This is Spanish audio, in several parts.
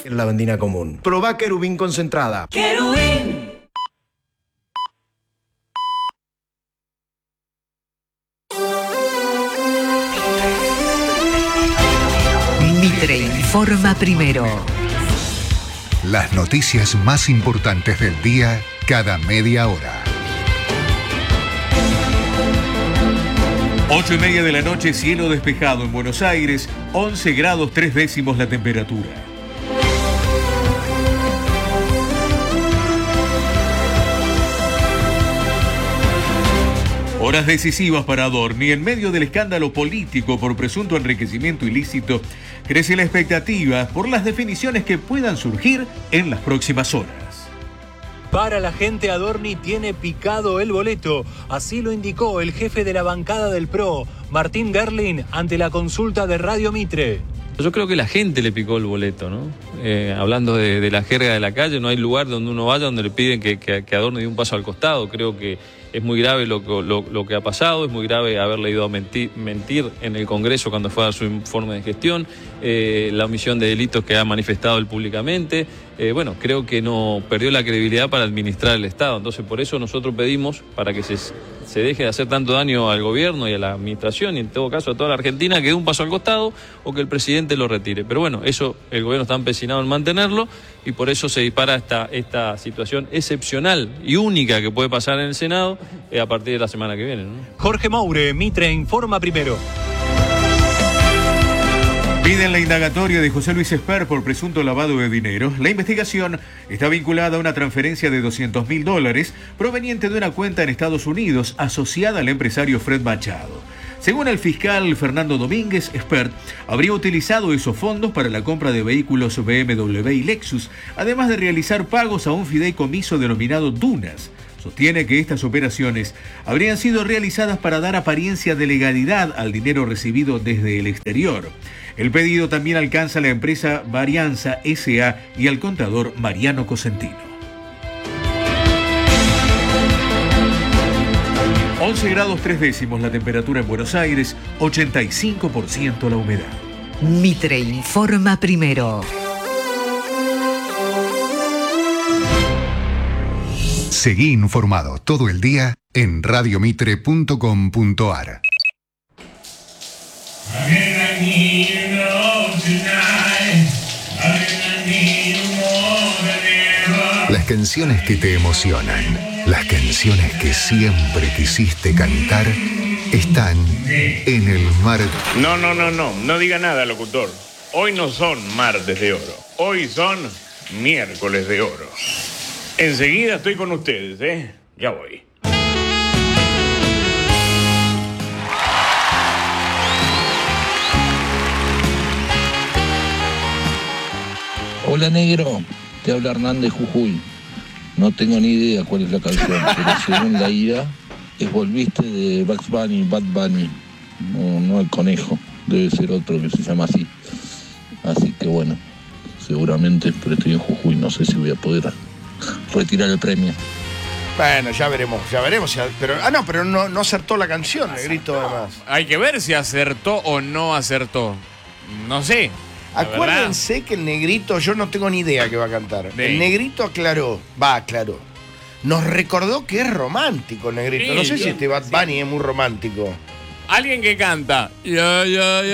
en lavandina común. Probá Querubín concentrada. Querubín. Mitre informa primero. Las noticias más importantes del día cada media hora. 8:30 de la noche, cielo despejado en Buenos Aires, 11 grados 3 décimos la temperatura. Horas decisivas para Adorni. En medio del escándalo político por presunto enriquecimiento ilícito, crece la expectativa por las definiciones que puedan surgir en las próximas horas. Para la gente, Adorni tiene picado el boleto. Así lo indicó el jefe de la bancada del PRO, Martín Gerlin, ante la consulta de Radio Mitre. Yo creo que la gente le picó el boleto, ¿no? Hablando de la jerga de la calle, no hay lugar donde uno vaya donde le piden que Adorni dé un paso al costado. Creo que es muy grave lo que ha pasado, es muy grave haberle ido a mentir en el Congreso cuando fue a dar su informe de gestión, la omisión de delitos que ha manifestado él públicamente. Bueno, creo que no perdió la credibilidad para administrar el Estado. Entonces, por eso nosotros pedimos, para que se deje de hacer tanto daño al gobierno y a la administración, y en todo caso a toda la Argentina, que dé un paso al costado o que el presidente lo retire. Pero bueno, eso el gobierno está empecinado en mantenerlo y por eso se dispara esta situación excepcional y única que puede pasar en el Senado a partir de la semana que viene, ¿no? Jorge Moure, Mitre informa primero. Piden la indagatoria de José Luis Esper por presunto lavado de dinero. La investigación está vinculada a una transferencia de $200.000 proveniente de una cuenta en Estados Unidos asociada al empresario Fred Machado. Según el fiscal Fernando Domínguez, Esper habría utilizado esos fondos para la compra de vehículos BMW y Lexus, además de realizar pagos a un fideicomiso denominado Dunas. Sostiene que estas operaciones habrían sido realizadas para dar apariencia de legalidad al dinero recibido desde el exterior. El pedido también alcanza a la empresa Varianza S.A. y al contador Mariano Cosentino. 11 grados 3 décimos la temperatura en Buenos Aires, 85% la humedad. Mitre informa primero. Seguí informado todo el día en radiomitre.com.ar. Las canciones que te emocionan, las canciones que siempre quisiste cantar, están en el mar. No diga nada, locutor. Hoy no son martes de oro, hoy son miércoles de oro. Enseguida estoy con ustedes, ¿eh? Ya voy. Hola negro, te habla Hernán de Jujuy. No tengo ni idea cuál es la canción, pero según la IA es Volviste de Bugs Bunny, Bad Bunny. No el conejo, debe ser otro que se llama así. Así que bueno, seguramente, pero estoy en Jujuy, no sé si voy a poder retirar el premio. Bueno, ya veremos. Pero no acertó la canción, Negrito, además. Hay que ver si acertó o no acertó. No sé. Acuérdense que el Negrito, yo no tengo ni idea que va a cantar. Sí. El Negrito aclaró. Nos recordó que es romántico el Negrito. Sí, no sé si este Bad Bunny es muy romántico. Alguien que canta. Ya.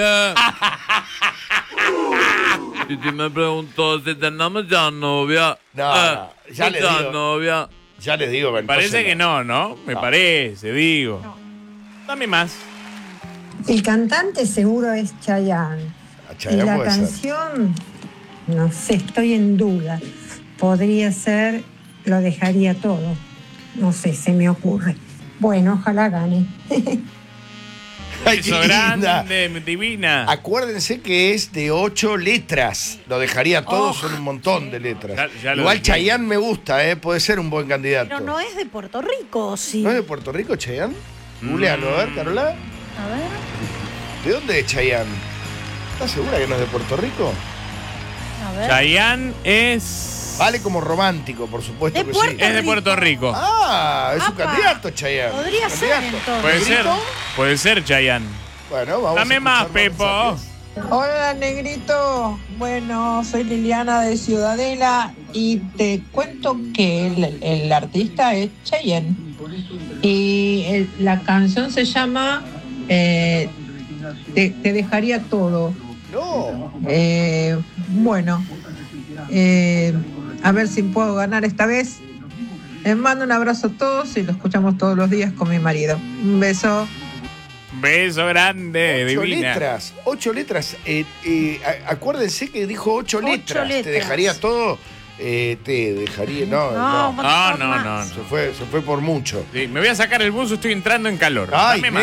Y si me preguntó si tenemos ya novia. No, ya le digo. Novia. Ya les digo. Me parece que no. Me parece, digo. No. Dame más. El cantante seguro es Chayanne. Y la canción, no sé, estoy en duda. Podría ser Lo dejaría todo. No sé, se me ocurre. Bueno, ojalá gane. Ay, grande, divina. Acuérdense que es de 8 letras. Lo dejaría todo, son un montón de letras. Igual Chayanne me gusta, puede ser un buen candidato. Pero no es de Puerto Rico, ¿sí? ¿No es de Puerto Rico, Chayanne? Googlealo, a ver, Carola. A ver. ¿De dónde es Chayanne? ¿Estás segura que no es de Puerto Rico? A ver. Chayanne es... Vale como romántico, por supuesto que sí. Es de Puerto Rico. Ah, es un candidato, Chayanne. Podría ser, entonces. Puede ser Chayanne. Bueno, vamos. Dame más, Pepo. Hola, Negrito. Bueno, soy Liliana de Ciudadela y te cuento que el artista es Chayanne. Y la canción se llama Te dejaría todo. No. Bueno, a ver si puedo ganar esta vez. Les mando un abrazo a todos y lo escuchamos todos los días con mi marido. Un beso. Beso grande, divina. 8 letras. Acuérdense que dijo 8 letras. Te dejaría todo. Te dejaría. No. Se fue por mucho. Sí, me voy a sacar el buzo, estoy entrando en calor. Ay, Dame más.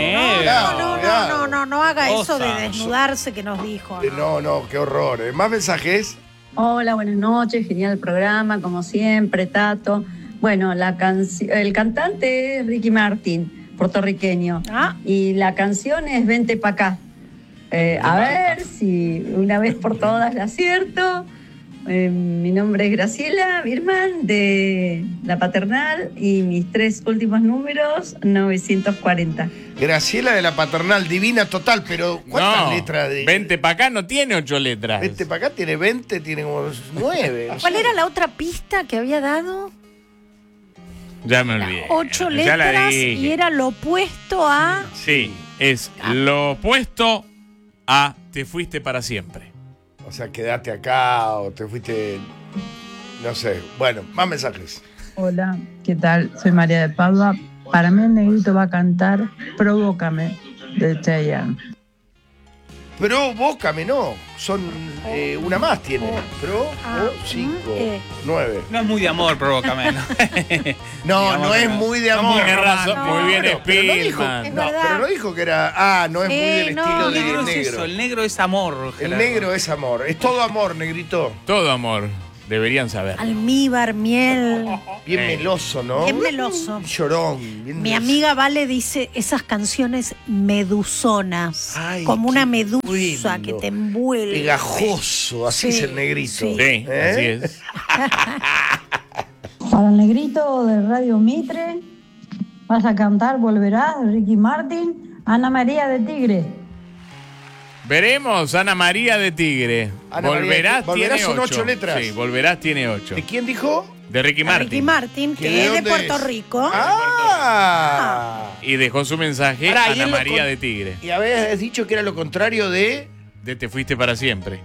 No haga eso de desnudarse que nos dijo. No, qué horror. ¿Más mensajes? Hola, buenas noches, genial programa, como siempre, Tato. Bueno, el cantante es Ricky Martin, puertorriqueño. Y la canción es Vente pa' acá. A ver si una vez por todas la acierto. Mi nombre es Graciela Birman, de La Paternal, y mis 3 últimos números, 940. Graciela de La Paternal, divina total, pero ¿cuántas letras? Vente pa' acá no tiene 8 letras. Vente pa' acá tiene 20, tiene como 9. ¿Cuál era la otra pista que había dado? Ya me olvidé. 8 Ya la letras dije. y era lo opuesto a... Sí, es lo opuesto a Te fuiste para siempre. O sea, quedate acá o te fuiste, no sé. Bueno, más mensajes. Hola, ¿qué tal? Soy María de Padua. Para mí el Negrito va a cantar Provócame, de Chayanne. Provócame, no. Son una más tiene. 5, 9. No es muy de amor, Provócame. No es muy de amor. Tiene razón, muy bien, Spielman. Pero no dijo que era. No es muy del estilo del negro. Es eso, el negro es amor. El negro es amor. Es todo amor, Negrito. Todo amor. Deberían saber. Almíbar, miel. Bien meloso, ¿no? Bien meloso. Llorón. Mi amiga Vale dice esas canciones medusonas. Ay, como una medusa que te envuelve. Pegajoso, así es el Negrito. Sí, así es. Para el Negrito de Radio Mitre, vas a cantar Volverás, Ricky Martin, Ana María de Tigre. Veremos, Ana María de Tigre. Volverás tiene son 8 letras. Sí, Volverás tiene 8. ¿De quién dijo? De Ricky Martin. Ricky Martin, que es de Puerto Rico. Y dejó su mensaje Ana María de Tigre. Y habías dicho que era lo contrario de Te fuiste para siempre.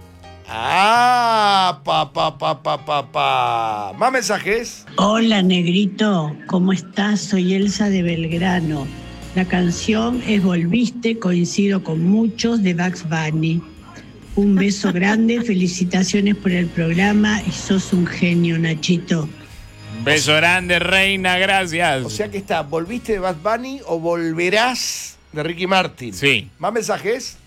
Más mensajes. Hola Negrito, ¿cómo estás? Soy Elsa de Belgrano. La canción es Volviste, coincido con muchos, de Bugs Bunny. Un beso grande, felicitaciones por el programa y sos un genio, Nachito. Beso grande, reina, gracias. O sea que está, ¿volviste de Bad Bunny o volverás de Ricky Martin? Sí. ¿Más mensajes?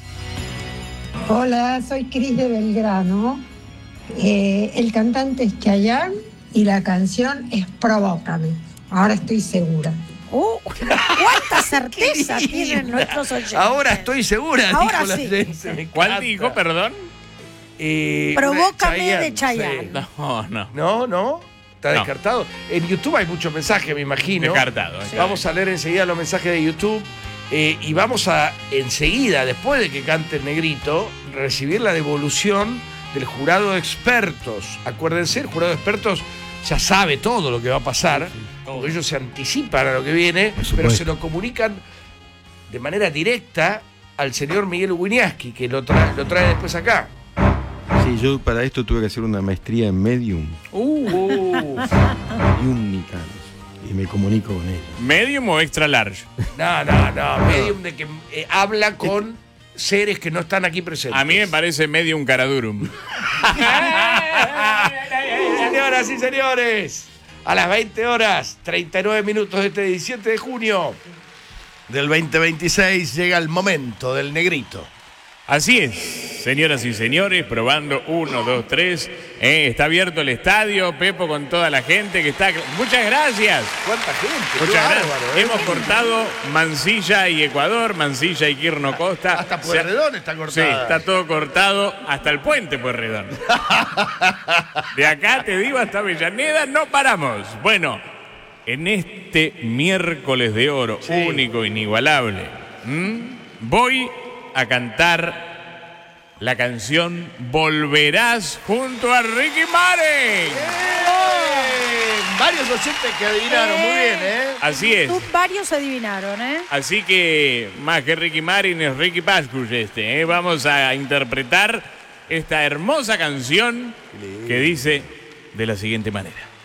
Hola, soy Cris de Belgrano. El cantante es Chayanne y la canción es Provócame. Ahora estoy segura. ¿Cuánta certeza tienen nuestros oyentes? Ahora estoy segura. Ahora dijo sí. la gente. ¿Cuál dijo, perdón? Provócame de Chayanne. Sí. No. Está descartado. En YouTube hay muchos mensajes, me imagino. Descartado. Vamos a leer enseguida los mensajes de YouTube. Y vamos a, enseguida, después de que cante el Negrito, recibir la devolución del jurado de expertos. Acuérdense, el jurado de expertos ya sabe todo lo que va a pasar. Porque ellos se anticipan a lo que viene, pero se lo comunican de manera directa al señor Miguel Winiaski, que lo trae después acá. Sí, yo para esto tuve que hacer una maestría en Medium. Y me comunico con él. ¿Medium o extra large? No. Medium de que habla con seres que no están aquí presentes. A mí me parece Medium Caradurum. Señoras y señores, a las 20 horas, 39 minutos de este 17 de junio del 2026 llega el momento del Negrito. Así es, señoras y señores, probando 1, 2, 3. Está abierto el estadio, Pepo, con toda la gente que está. Muchas gracias. ¿Cuánta gente? Muchas gracias. Bárbaro, Hemos cortado Mansilla y Ecuador, Mansilla y Quirno Costa. Hasta Pueyrredón está cortado. Sí, está todo cortado, hasta el puente Pueyrredón. De acá, te digo, hasta Avellaneda, no paramos. Bueno, en este miércoles de oro, único, inigualable, voy a cantar la canción Volverás junto a Ricky Martin. Varios oyentes que adivinaron, muy bien, ¿eh? Así es. Varios adivinaron, ¿eh? Así que más que Ricky Martin es Ricky Pascuch ¿eh? Vamos a interpretar esta hermosa canción que dice de la siguiente manera.